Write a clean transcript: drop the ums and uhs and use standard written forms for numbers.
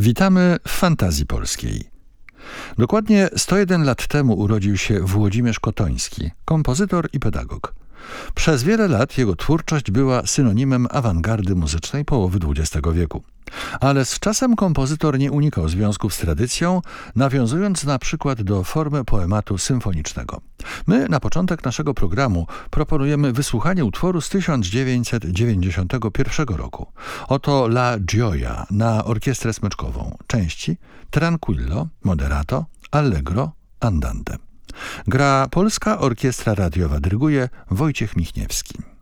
Witamy w Fantazji Polskiej. Dokładnie 101 lat temu urodził się Włodzimierz Kotoński, kompozytor i pedagog. Przez wiele lat jego twórczość była synonimem awangardy muzycznej połowy XX wieku. Ale z czasem kompozytor nie unikał związków z tradycją, nawiązując na przykład do formy poematu symfonicznego. My na początek naszego programu proponujemy wysłuchanie utworu z 1991 roku. Oto La Gioia na orkiestrę smyczkową. Części Tranquillo, Moderato, Allegro, Andante. Gra Polska Orkiestra Radiowa, dyryguje Wojciech Michniewski.